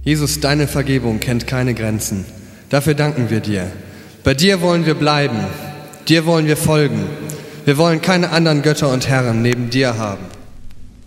Jesus, deine Vergebung kennt keine Grenzen. Dafür danken wir dir. Bei dir wollen wir bleiben. Dir wollen wir folgen. Wir wollen keine anderen Götter und Herren neben dir haben.